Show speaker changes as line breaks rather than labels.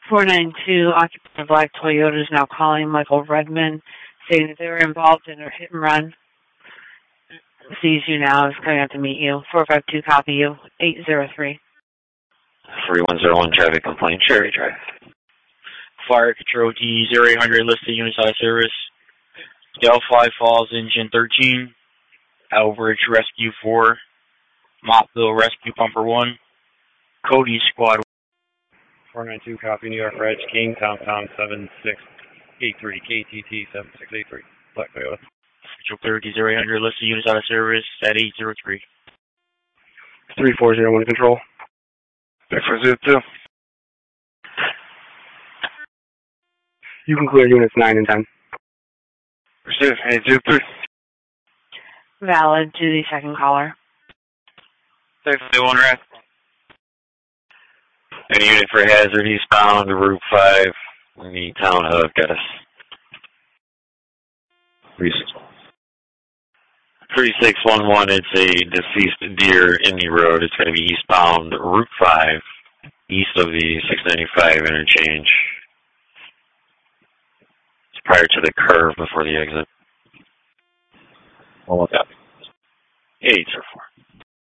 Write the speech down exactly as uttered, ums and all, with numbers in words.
four nine two, occupant of black Toyota is now calling Michael Redman, saying that they were involved in a hit and run. Sees you now, is coming out to meet you. four five two, copy you, eight zero three.
three one zero one, traffic complaint, Cherry Drive.
Fire Control D zero eight hundred, listed units out of service. Delphi Falls, Engine thirteen. Elbridge Rescue four. Mottville Rescue Pumper one. Cody Squad.
four nine two, copy, New York Reg King, Tom Tom seven six eight three, K T T seven six eight three, Black Toyota.
Control thirty, zero eight hundred, listed units out of service at eight zero three.
three four zero one, control.
Back for zero two.
You can clear units nine and ten.
Receive, eight zero three.
Valid to the second caller.
Safety one ref. Any unit for hazard eastbound, Route five, in the town of Geddes. three six one one, it's a deceased deer in the road. It's going to be eastbound, Route five, east of the six ninety-five interchange. It's prior to the curve before the exit.
One more copy.
eight zero four.